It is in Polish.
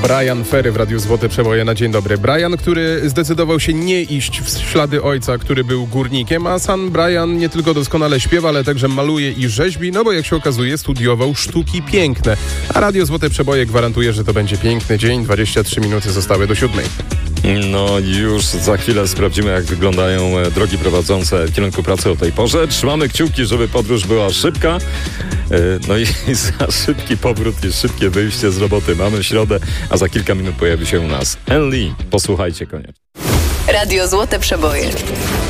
Brian Ferry w Radiu Złote Przeboje na dzień dobry. Brian, który zdecydował się nie iść w ślady ojca, który był górnikiem, a sam Brian nie tylko doskonale śpiewa, ale także maluje i rzeźbi, no bo jak się okazuje studiował sztuki piękne. A Radio Złote Przeboje gwarantuje, że to będzie piękny dzień. 23 minuty zostały do 7. No już za chwilę sprawdzimy, jak wyglądają drogi prowadzące w kierunku pracy o tej porze. Trzymamy kciuki, żeby podróż była szybka. No i za szybki powrót i szybkie wyjście z roboty mamy środę, a za kilka minut pojawi się u nas Anne Lee. Posłuchajcie koniecznie. Radio Złote Przeboje.